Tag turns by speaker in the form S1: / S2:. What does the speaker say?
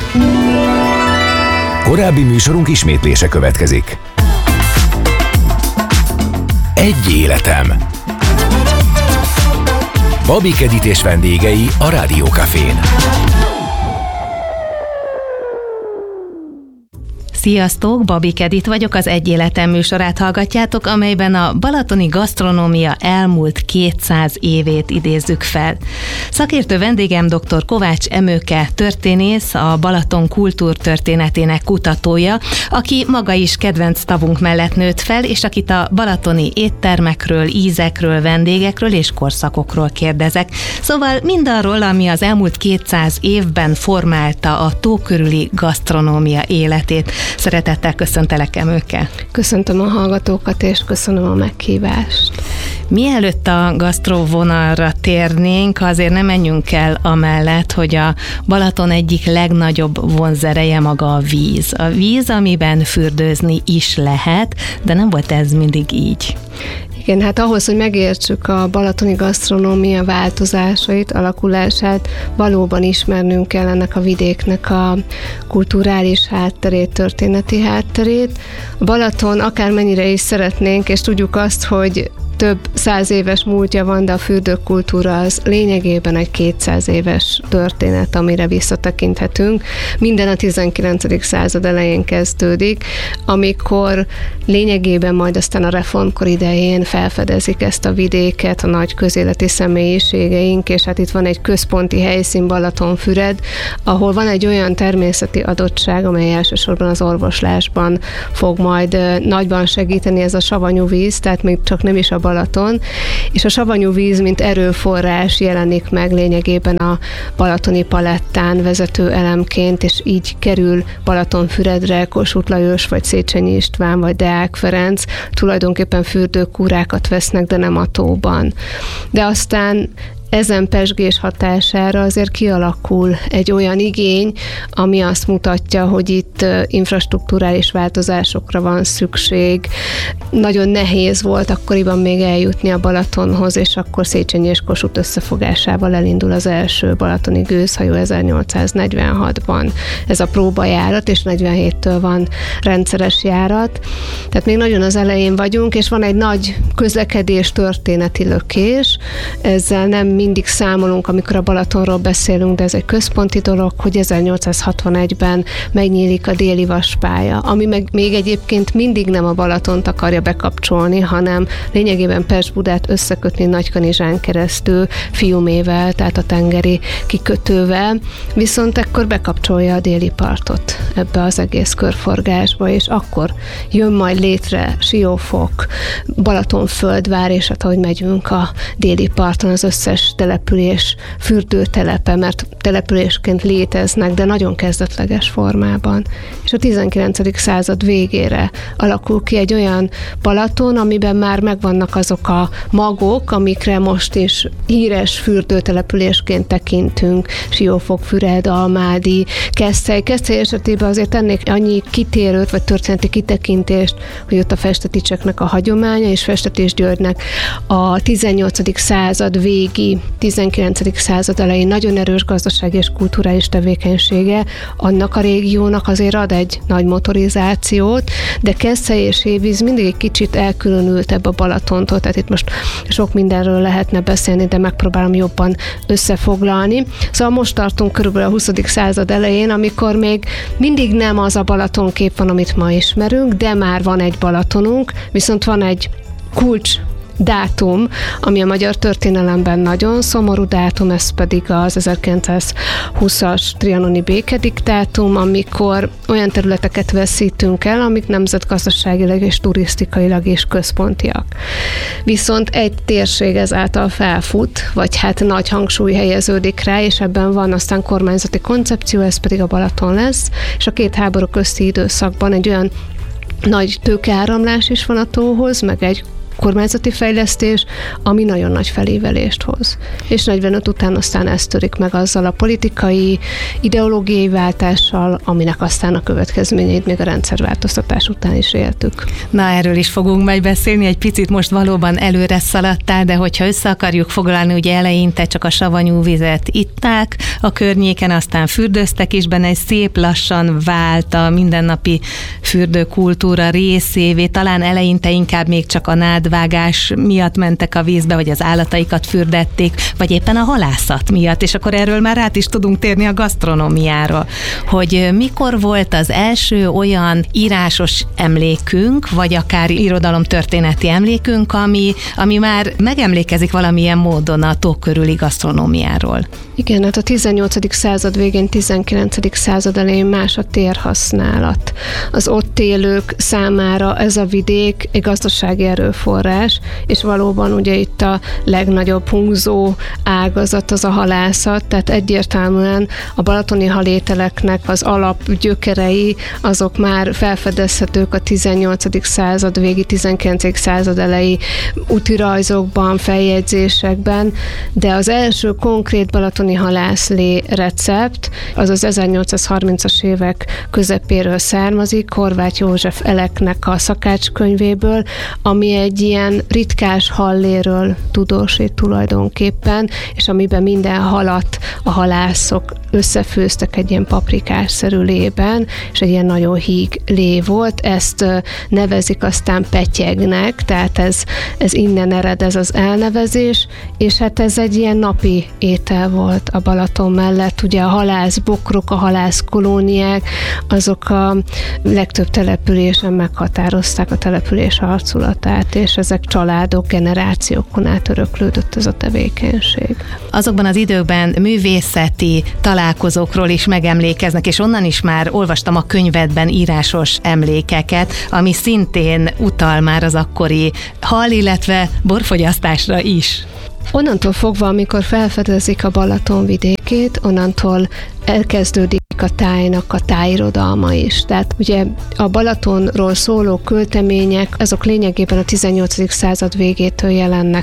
S1: Korábbi műsorunk ismétlése következik. Egy életem. Babik Edit és vendégei a Rádiókafén.
S2: Sziasztok, Babik Edit vagyok, az Egy életem műsorát hallgatjátok, amelyben a balatoni gasztronómia elmúlt 200 évét idézzük fel. Szakértő vendégem dr. Kovács Emőke történész, a Balaton kultúrtörténetének kutatója, aki maga is kedvenc tavunk mellett nőtt fel, és akit a balatoni éttermekről, ízekről, vendégekről és korszakokról kérdezek. Szóval mindarról, ami az elmúlt 200 évben formálta a tó körüli gasztronómia életét. Szeretettel köszöntelek, Emőke.
S3: Köszöntöm a hallgatókat, és köszönöm a meghívást.
S2: Mielőtt a gasztrovonalra térnénk, azért nem menjünk el amellett, hogy a Balaton egyik legnagyobb vonzereje maga a víz. A víz, amiben fürdőzni is lehet, de nem volt ez mindig így.
S3: Igen, hát ahhoz, hogy megértsük a balatoni gasztronómia változásait, alakulását, valóban ismernünk kell ennek a vidéknek a kulturális hátterét, történeti hátterét. A Balaton akármennyire is szeretnénk, és tudjuk azt, hogy több 100 éves múltja van, de a fürdőkultúra az lényegében egy 200 éves történet, amire visszatekinthetünk. Minden a 19. század elején kezdődik, amikor lényegében majd aztán a reformkor idején felfedezik ezt a vidéket, a nagy közéleti személyiségeink, és hát itt van egy központi helyszín, Balatonfüred, ahol van egy olyan természeti adottság, amely elsősorban az orvoslásban fog majd nagyban segíteni, ez a savanyú víz, tehát még csak nem is a Balaton, és a savanyú víz, mint erőforrás jelenik meg lényegében a balatoni palettán vezető elemként, és így kerül Balatonfüredre Kossuth Lajos, vagy Széchenyi István, vagy Deák Ferenc, tulajdonképpen fürdőkúrákat vesznek, de nem a tóban. De aztán ezen pezsgés hatására azért kialakul egy olyan igény, ami azt mutatja, hogy itt infrastrukturális változásokra van szükség. Nagyon nehéz volt akkoriban még eljutni a Balatonhoz, és akkor Széchenyi és Kossuth összefogásával elindul az első balatoni gőzhajó 1846-ban. Ez a próbajárat, és 47-től van rendszeres járat. Tehát még nagyon az elején vagyunk, és van egy nagy közlekedés történeti lökés. Ezzel nem mindig számolunk, amikor a Balatonról beszélünk, de ez egy központi dolog, hogy 1861-ben megnyílik a déli vaspálya, ami meg még egyébként mindig nem a Balatont akarja bekapcsolni, hanem lényegében Pest-Budát összekötni Nagykanizsán keresztül, Fiumével, tehát a tengeri kikötővel, viszont ekkor bekapcsolja a déli partot ebbe az egész körforgásba, és akkor jön majd létre Siófok, Balatonföldvár, és hát ahogy megyünk a déli parton, az összes település fürdőtelepe, mert településként léteznek, de nagyon kezdetleges formában. És a 19. század végére alakul ki egy olyan Balaton, amiben már megvannak azok a magok, amikre most is híres fürdőtelepülésként tekintünk. Siófok, Füred, Almádi, Keszthely. Keszthely esetében azért tennék annyi kitérőt, vagy történeti kitekintést, hogy ott a Festeticseknek a hagyománya, és Festetés Györgynek a 18. század végi, 19. század elején nagyon erős gazdasági és kulturális tevékenysége, annak a régiónak azért ad egy nagy motorizációt, de Keszthely és Hévíz mindig egy kicsit elkülönültebb a Balatontól, tehát itt most sok mindenről lehetne beszélni, de megpróbálom jobban összefoglalni. Szóval most tartunk körülbelül a 20. század elején, amikor még mindig nem az a Balatonkép van, amit ma ismerünk, de már van egy Balatonunk, viszont van egy kulcs dátum, ami a magyar történelemben nagyon szomorú dátum, ez pedig az 1920-as trianoni békediktátum, amikor olyan területeket veszítünk el, amik nemzetgazdaságilag és turisztikailag is központiak. Viszont egy térség ezáltal felfut, vagy hát nagy hangsúly helyeződik rá, és ebben van aztán kormányzati koncepció, ez pedig a Balaton lesz, és a két háború közti időszakban egy olyan nagy tőkeáramlás is van a tóhoz, meg egy kormányzati fejlesztés, ami nagyon nagy felévelést hoz. És 45 után aztán ez törik meg azzal a politikai, ideológiai váltással, aminek aztán a következményeit még a rendszerváltoztatás után is éltük.
S2: Na, erről is fogunk majd beszélni, egy picit most valóban előre szaladtál, de hogyha össze akarjuk foglalni, ugye eleinte csak a savanyú vizet itták a környéken, aztán fürdöztek is benne, és szép lassan vált a mindennapi fürdőkultúra részévé, talán eleinte inkább még csak a nádvágás miatt mentek a vízbe, hogy az állataikat fürdették, vagy éppen a halászat miatt, és akkor erről már át is tudunk térni a gasztronómiára, hogy mikor volt az első olyan írásos emlékünk, vagy akár irodalomtörténeti emlékünk, ami már megemlékezik valamilyen módon a tó körüli gasztronómiáról.
S3: Igen, hát a 18. század végén, 19. század elején más a térhasználat. Az ott élők számára ez a vidék egy gazdasági erőforrás, és valóban ugye itt a legnagyobb húzó ágazat az a halászat, tehát egyértelműen a balatoni halételeknek az alapgyökerei azok már felfedezhetők a 18. század végi, 19. század elejé útirajzokban, feljegyzésekben, de az első konkrét balatoni halászlé recept az 1830-as évek közepéről származik, Horváth József Eleknek a szakácskönyvéből, ami egy ilyen ritkás halléről tudósít tulajdonképpen, és amiben minden halat a halászok összefőztek egy ilyen paprikásszerű lében, és egy ilyen nagyon híg lé volt. Ezt nevezik aztán petyegnek, tehát ez innen ered ez az elnevezés, és hát ez egy ilyen napi étel volt a Balaton mellett. Ugye a halászbokrok, a halászkolóniák, azok a legtöbb településen meghatározták a település arculatát, és ezek családok, generációkon át öröklődött ez a tevékenység.
S2: Azokban az időkben művészeti találkozókról is megemlékeznek, és onnan is már olvastam a könyvedben írásos emlékeket, ami szintén utal már az akkori hal, illetve borfogyasztásra is.
S3: Onnantól fogva, amikor felfedezik a Balaton vidékét, onnantól elkezdődik a tájnak a tájirodalma is. Tehát ugye a Balatonról szóló költemények, azok lényegében a 18. század végétől jelennek